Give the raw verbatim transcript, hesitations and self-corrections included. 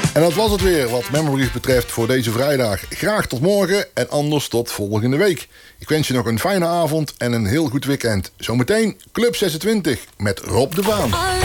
En dat was het weer wat Memories betreft voor deze vrijdag. Graag tot morgen en anders tot volgende week. Ik wens je nog een fijne avond en een heel goed weekend. Zometeen Club zesentwintig met Rob de Vaan.